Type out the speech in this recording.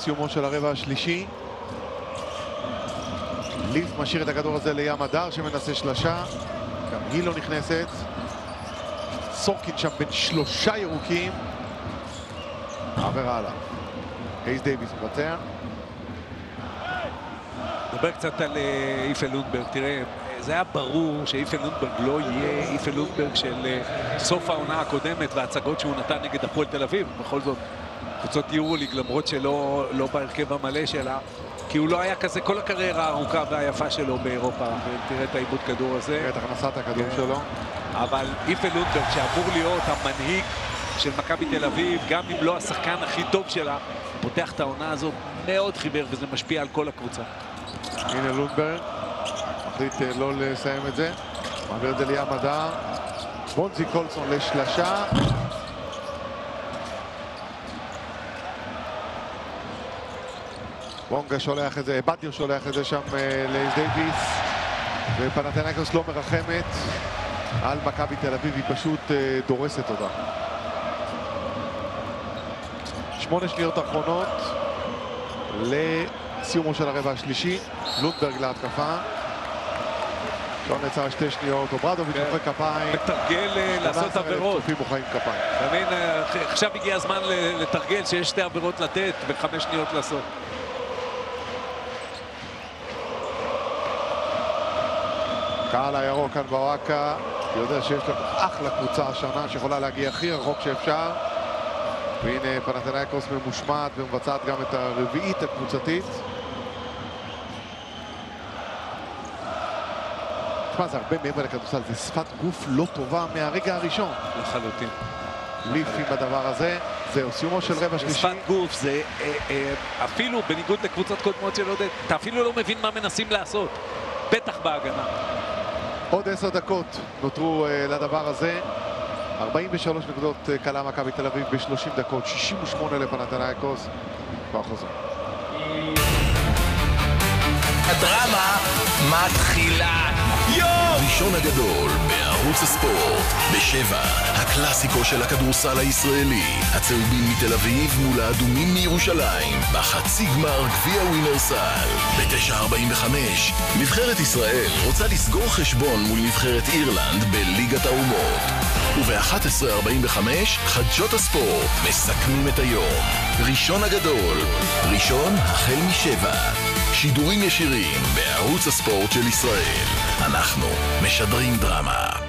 סיומו של הרבע השלישי. ליף משאיר את הכדור הזה לים הדר שמנסה שלשה, גם היא לא נכנסת. סורקין שם בין 3 ירוקים, עבר הלאה. אייס דייוויס מבצע. נדבר קצת על איפה לונדברג. תראה, זה היה ברור שאיפה לונדברג לא יהיה איפה לונדברג של סוף העונה הקודמת וההצגות שהוא נתן נגד הפועל תל אביב. בכל זאת, קבוצות יורוליג, למרות שלא בהרכב המלא שלה, כי הוא לא היה כזה כל הקריירה הארוכה והיפה שלו באירופה. ותראה את העיבוד כדור הזה. תראה את הכנסת הכדור שלו. אבל איפה לונדברג, שאמור להיות המנהיג של מכבי תל אביב, גם אם לא השחקן הכי טוב שלה, פותח את העונה הזאת מאוד חיוור, וזה משפיע על כל הקבוצה. הנה לונדברג, מחליט לא לסיים את זה. מעביר את זה לים הדר. בונזי קולסון לשלשה. בונגה שולח את זה, בדיר שולח את זה שם לאייס דייוויס. ופנתנייקוס לא מרחמת על מכבי תל אביב, היא פשוט דורסת אותה. 8 שניות אחרונות לסיומו של הרבע השלישי. לונדברג להתקפה. לא נעצר 2 שניות, אוברדוביץ' מוחא כפיים. מתרגל לעשות עבירות. מוחאים כפיים. עכשיו הגיע הזמן לתרגל שיש 2 עבירות לתת ו5 שניות לעשות. קהל הירוק כאן בוואקה, יודע שיש לו אחלה קבוצה השנה שיכולה להגיע הכי רחוק שאפשר. והנה פנתנייקוס ממושמעת ומבצעת גם את הרביעית הקבוצתית. תשמע, זה הרבה מעבר לכדורסל, זה שפת גוף לא טובה מהרגע הראשון. לחלוטין. ליף עם הדבר הזה, זהו סיומו של רבע שלישי. שפת גוף זה אפילו בניגוד לקבוצות קודמות של עודד, אתה אפילו לא מבין מה מנסים לעשות, בטח בהגנה. עוד 10 דקות נותרו לדבר הזה. 43 נקודות קלה מכבי תל אביב ב-30 דקות, 68 לפנתנייקוס. כבר חוזר. הדרמה מתחילה. ראשון הגדול בערוץ הספורט. ב7, הקלאסיקו של הכדורסל הישראלי. הצהובים מתל אביב מול האדומים מירושלים. בחצי גמר גביע ווינרסל. ב9:45, נבחרת ישראל רוצה לסגור חשבון מול נבחרת אירלנד בליגת האומות. וב-11:45, חדשות הספורט מסכמים את היום. ראשון הגדול. ראשון החל מ7. שידורים ישירים בערוץ הספורט של ישראל. אנחנו משדרים דרמה.